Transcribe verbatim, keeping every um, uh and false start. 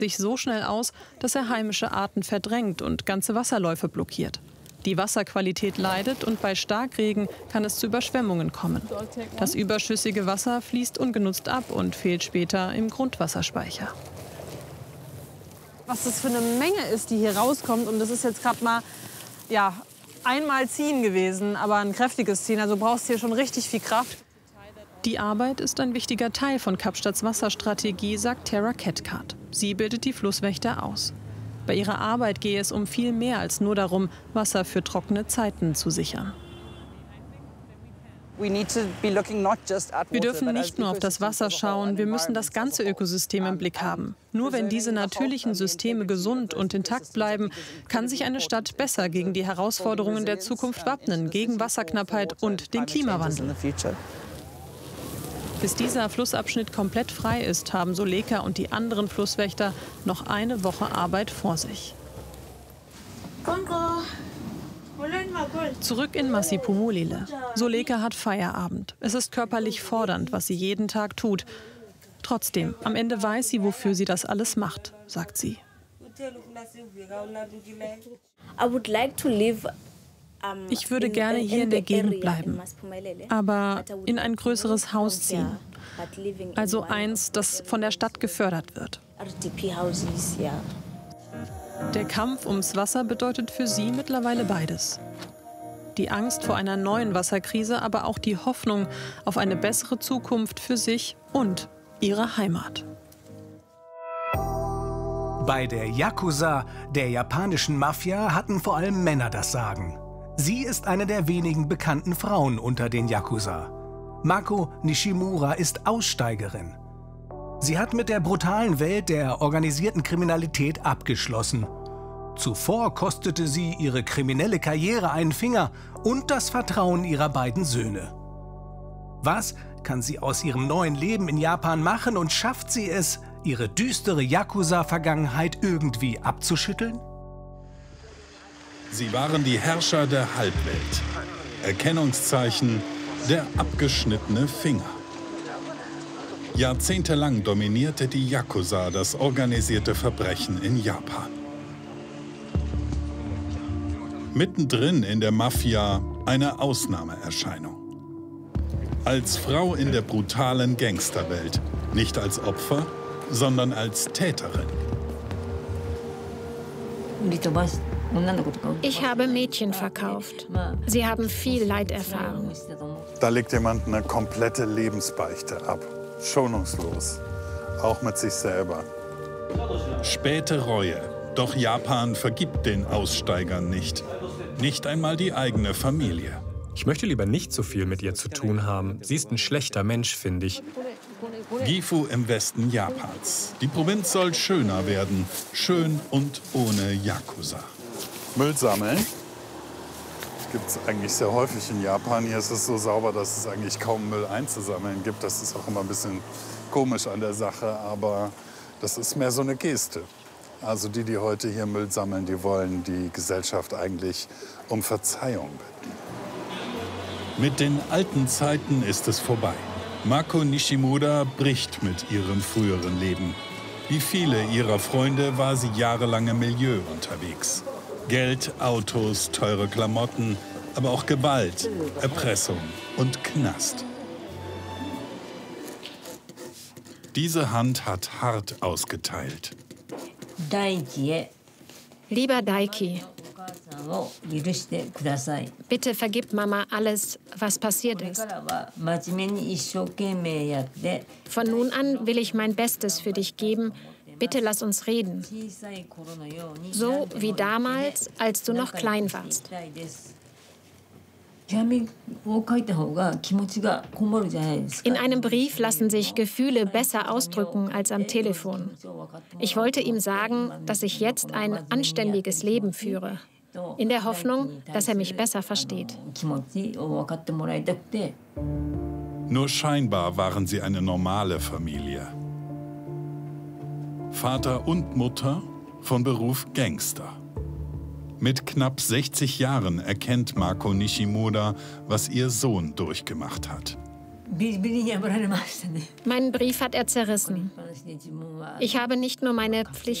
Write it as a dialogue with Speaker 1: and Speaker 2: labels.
Speaker 1: sich so schnell aus, dass er heimische Arten verdrängt und ganze Wasserläufe blockiert. Die Wasserqualität leidet und bei Starkregen kann es zu Überschwemmungen kommen. Das überschüssige Wasser fließt ungenutzt ab und fehlt später im Grundwasserspeicher.
Speaker 2: Was das für eine Menge ist, die hier rauskommt, und das ist jetzt gerade mal ja, einmal ziehen gewesen, aber ein kräftiges Ziehen, also du brauchst hier schon richtig viel Kraft.
Speaker 1: Die Arbeit ist ein wichtiger Teil von Kapstadts Wasserstrategie, sagt Tara Cathcart. Sie bildet die Flusswächter aus. Bei ihrer Arbeit gehe es um viel mehr als nur darum, Wasser für trockene Zeiten zu sichern. Wir dürfen nicht nur auf das Wasser schauen, wir müssen das ganze Ökosystem im Blick haben. Nur wenn diese natürlichen Systeme gesund und intakt bleiben, kann sich eine Stadt besser gegen die Herausforderungen der Zukunft wappnen, gegen Wasserknappheit und den Klimawandel. Bis dieser Flussabschnitt komplett frei ist, haben Soleka und die anderen Flusswächter noch eine Woche Arbeit vor sich. Zurück in Masipumulile. Soleka hat Feierabend. Es ist körperlich fordernd, was sie jeden Tag tut. Trotzdem, am Ende weiß sie, wofür sie das alles macht, sagt sie. Ich würde gerne hier in der Gegend bleiben, aber in ein größeres Haus ziehen. Also eins, das von der Stadt gefördert wird. Der Kampf ums Wasser bedeutet für sie mittlerweile beides. Die Angst vor einer neuen Wasserkrise, aber auch die Hoffnung auf eine bessere Zukunft für sich und ihre Heimat.
Speaker 3: Bei der Yakuza, der japanischen Mafia, hatten vor allem Männer das Sagen. Sie ist eine der wenigen bekannten Frauen unter den Yakuza. Mako Nishimura ist Aussteigerin. Sie hat mit der brutalen Welt der organisierten Kriminalität abgeschlossen. Zuvor kostete sie ihre kriminelle Karriere einen Finger und das Vertrauen ihrer beiden Söhne. Was kann sie aus ihrem neuen Leben in Japan machen und schafft sie es, ihre düstere Yakuza-Vergangenheit irgendwie abzuschütteln?
Speaker 4: Sie waren die Herrscher der Halbwelt. Erkennungszeichen, der abgeschnittene Finger. Jahrzehntelang dominierte die Yakuza das organisierte Verbrechen in Japan. Mittendrin in der Mafia eine Ausnahmeerscheinung. Als Frau in der brutalen Gangsterwelt, nicht als Opfer, sondern als Täterin.
Speaker 5: Ich habe Mädchen verkauft. Sie haben viel Leid erfahren.
Speaker 6: Da legt jemand eine komplette Lebensbeichte ab. Schonungslos. Auch mit sich selber.
Speaker 4: Späte Reue. Doch Japan vergibt den Aussteigern nicht. Nicht einmal die eigene Familie.
Speaker 7: Ich möchte lieber nicht so viel mit ihr zu tun haben. Sie ist ein schlechter Mensch, finde ich.
Speaker 4: Gifu im Westen Japans. Die Provinz soll schöner werden. Schön und ohne Yakuza.
Speaker 6: Müll sammeln. Gibt es eigentlich sehr häufig in Japan. Hier ist es so sauber, dass es eigentlich kaum Müll einzusammeln gibt. Das ist auch immer ein bisschen komisch an der Sache, aber das ist mehr so eine Geste. Also die, die heute hier Müll sammeln, die wollen die Gesellschaft eigentlich um Verzeihung bitten.
Speaker 4: Mit den alten Zeiten ist es vorbei. Mako Nishimura bricht mit ihrem früheren Leben. Wie viele ihrer Freunde war sie jahrelang im Milieu unterwegs. Geld, Autos, teure Klamotten, aber auch Gewalt, Erpressung und Knast. Diese Hand hat hart ausgeteilt.
Speaker 5: Lieber Daiki, bitte vergib Mama alles, was passiert ist. Von nun an will ich mein Bestes für dich geben. Bitte lass uns reden. So wie damals, als du noch klein warst. In einem Brief lassen sich Gefühle besser ausdrücken als am Telefon. Ich wollte ihm sagen, dass ich jetzt ein anständiges Leben führe, in der Hoffnung, dass er mich besser versteht.
Speaker 4: Nur scheinbar waren sie eine normale Familie. Vater und Mutter, von Beruf Gangster. Mit knapp sechzig Jahren erkennt Mako Nishimura, was ihr Sohn durchgemacht hat.
Speaker 5: Meinen Brief hat er zerrissen. Ich habe nicht nur meine Pflicht